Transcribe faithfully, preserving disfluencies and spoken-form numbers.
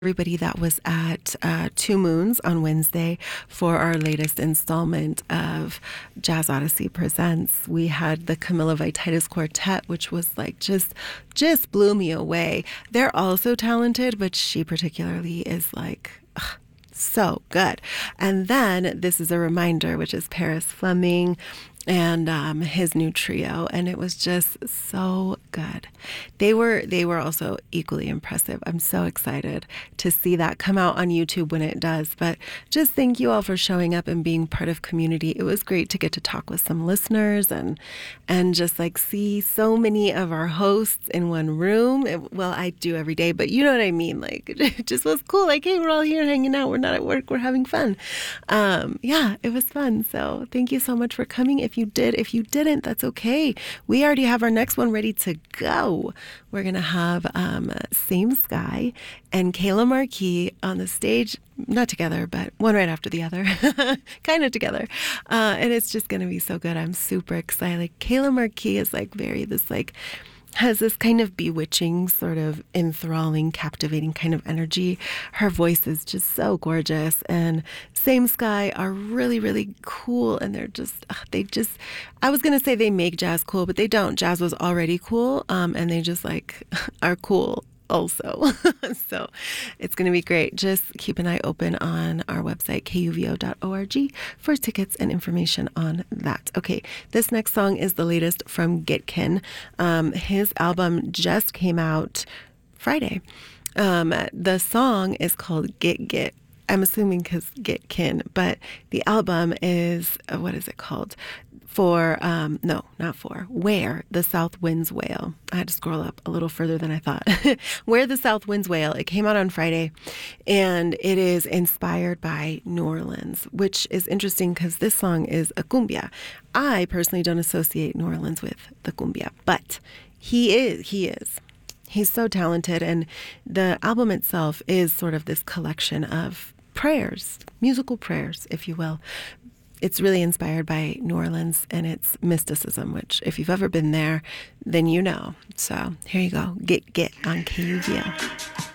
everybody that was at uh, Two Moons on Wednesday for our latest installment of Jazz Odyssey Presents. We had the Camilla Vititis Quartet, which was like just just blew me away. They're also talented, but she particularly is like ugh, so good. And then this is a reminder, which is Paris Fleming and um, his new trio, and it was just so good. They were they were also equally impressive. I'm so excited to see that come out on YouTube when it does. But just thank you all for showing up and being part of community. It was great to get to talk with some listeners and and just like see so many of our hosts in one room. It, well, I do every day, but you know what I mean. Like it just was cool. Like, hey, we're all here hanging out. We're not at work. We're having fun. Um, yeah, it was fun. So thank you so much for coming. If you did, if you didn't, that's okay. We already have our next one ready to go. We're going to have um, Same Sky and Kayla Marquis on the stage, not together, but one right after the other, kind of together. Uh, and it's just going to be so good. I'm super excited. Like Kayla Marquis is like very, this like, has this kind of bewitching, sort of enthralling, captivating kind of energy. Her voice is just so gorgeous. And Same Sky are really, really cool. And they're just, ugh, they just, I was going to say they make jazz cool, but they don't. Jazz was already cool. Um, and they just like are cool also. So it's going to be great. Just keep an eye open on our website, K U V O dot org, for tickets and information on that. Okay, this next song is the latest from Gitkin. Um, his album just came out Friday. Um, the song is called Git Git. I'm assuming because Gitkin, but the album is, uh, what is it called? For, um, no, not for, Where the South Winds Wail. I had to scroll up a little further than I thought. Where the South Winds Wail. It came out on Friday, and it is inspired by New Orleans, which is interesting because this song is a cumbia. I personally don't associate New Orleans with the cumbia, but he is, he is. He's so talented, and the album itself is sort of this collection of prayers, musical prayers, if you will. It's really inspired by New Orleans and its mysticism, which if you've ever been there, then you know. So here you go. Get Get on K U V O.